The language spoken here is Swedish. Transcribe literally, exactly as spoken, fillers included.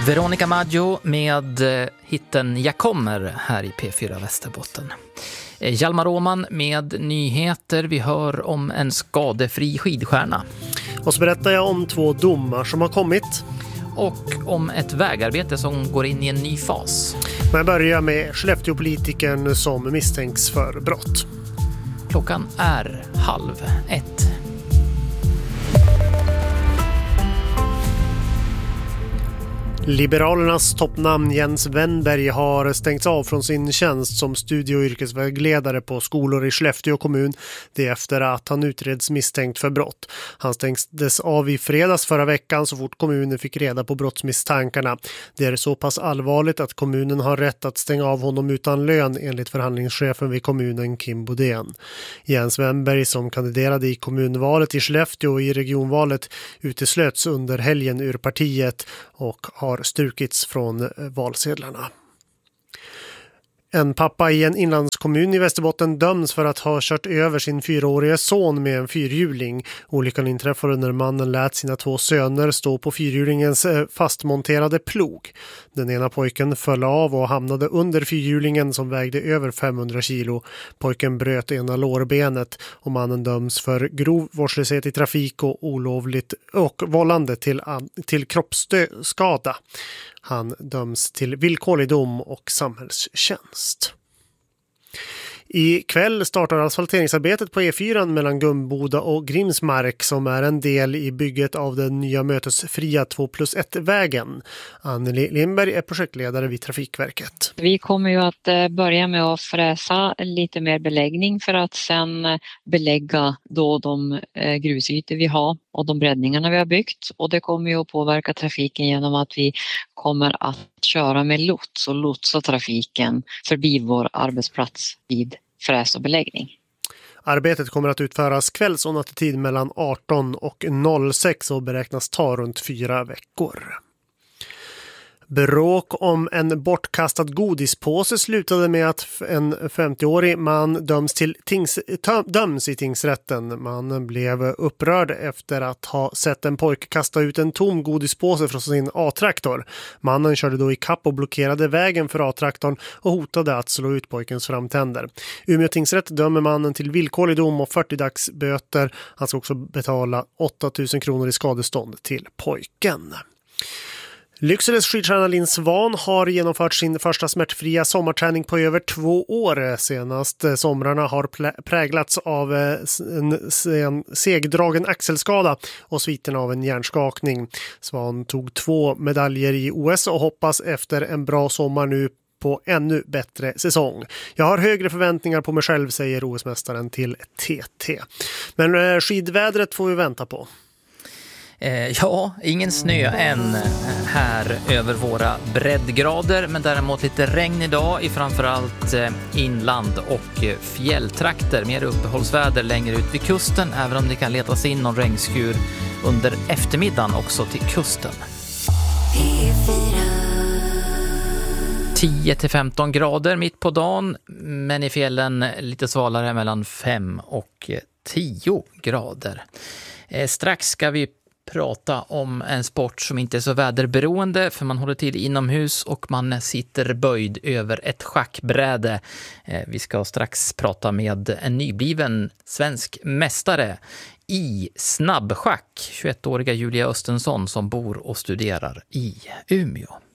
Veronica Maggio med hitten Jag kommer här i P fyra Västerbotten. Hjalmar Åman med nyheter. Vi hör om en skadefri skidstjärna. Och så berättar jag om två domar som har kommit. Och om ett vägarbete som går in i en ny fas. Men jag börjar med Skellefteå-politikern som misstänks för brott. Klockan är halv ett. Liberalernas toppnamn Jens Wennberg har stängts av från sin tjänst som studie- och yrkesvägledare på skolor i Skellefteå kommun. Det är efter att han utreds misstänkt för brott. Han stängdes av i fredags förra veckan så fort kommunen fick reda på brottsmisstankarna. Det är så pass allvarligt att kommunen har rätt att stänga av honom utan lön enligt förhandlingschefen vid kommunen Kim Bodén. Jens Wennberg som kandiderade i kommunvalet i Skellefteå och i regionvalet uteslöts under helgen ur partiet och har har strukits från valsedlarna. En pappa i en inlandskommun i Västerbotten döms för att ha kört över sin fyraårige son med en fyrhjuling. Olyckan inträffade när mannen lät sina två söner stå på fyrhjulingens fastmonterade plog. Den ena pojken föll av och hamnade under fyrhjulingen som vägde över femhundra kilo. Pojken bröt ena lårbenet och mannen döms för grov vårdslöshet i trafik och olovligt och vållande till, till kroppsskada. Han döms till villkorlig dom och samhällstjänst. I kväll startar asfalteringsarbetet på E fyra mellan Gumboda och Grimsmark som är en del i bygget av den nya mötesfria två plus ett-vägen. Anneli Lindberg är projektledare vid Trafikverket. Vi kommer ju att börja med att fräsa lite mer beläggning för att sen belägga då de grusytor vi har och de breddningarna vi har byggt. Och det kommer ju att påverka trafiken genom att vi kommer att köra med lots och lotsa trafiken förbi vår arbetsplats vid fräs och beläggning. Arbetet kommer att utföras kvälls- och nattetid mellan arton och sex och beräknas ta runt fyra veckor. Bråk om en bortkastad godispåse slutade med att en femtioårig man döms, till tings, döms i tingsrätten. Mannen blev upprörd efter att ha sett en pojke kasta ut en tom godispåse från sin A-traktor. Mannen körde då i kapp och blockerade vägen för A-traktorn och hotade att slå ut pojkens framtänder. Umeå tingsrätt dömer mannen till villkorlig dom och fyrtio dagsböter. Han ska också betala åtta tusen kronor i skadestånd till pojken. Lyckseles skidstjärna Linn Svan har genomfört sin första smärtfria sommarträning på över två år. Senast somrarna har präglats av en segdragen axelskada och sviterna av en hjärnskakning. Svan tog två medaljer i O S och hoppas efter en bra sommar nu på ännu bättre säsong. Jag har högre förväntningar på mig själv, säger O S-mästaren till T T. Men skidvädret får vi vänta på. Ja, ingen snö än här över våra breddgrader, men däremot lite regn idag i framförallt inland och fjälltrakter. Mer uppehållsväder längre ut vid kusten, även om det kan letas in någon regnskur under eftermiddagen också till kusten. tio till femton grader mitt på dagen, men i fjällen lite svalare mellan fem och tio grader. Strax ska vi prata om en sport som inte är så väderberoende, för man håller till inomhus och man sitter böjd över ett schackbräde. Vi ska strax prata med en nybliven svensk mästare i snabbschack, tjugoettåriga Julia Östensson som bor och studerar i Umeå.